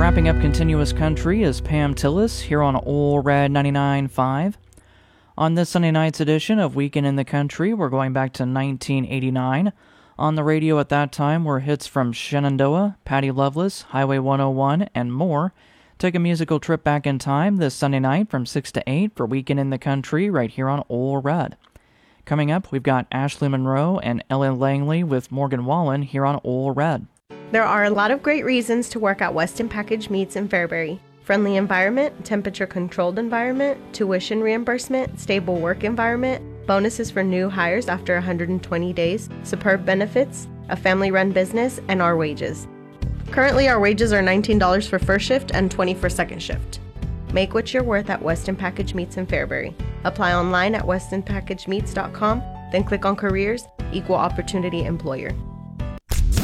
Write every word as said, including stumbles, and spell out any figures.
Wrapping up Continuous Country is Pam Tillis here on Ole Red ninety-nine point five. On this Sunday night's edition of Weekend in the Country, we're going back to nineteen eighty-nine. On the radio at that time were hits from Shenandoah, Patty Loveless, Highway one oh one, and more. Take a musical trip back in time this Sunday night from six to eight for Weekend in the Country right here on Ole Red. Coming up, we've got Ashley Monroe and Ellen Langley with Morgan Wallen here on Ole Red. There are a lot of great reasons to work at Weston Package Meats in Fairbury. Friendly environment, temperature-controlled environment, tuition reimbursement, stable work environment, bonuses for new hires after one hundred twenty days, superb benefits, a family-run business, and our wages. Currently, our wages are nineteen dollars for first shift and twenty dollars for second shift. Make what you're worth at Weston Package Meats in Fairbury. Apply online at weston package meats dot com, then click on Careers, Equal Opportunity Employer.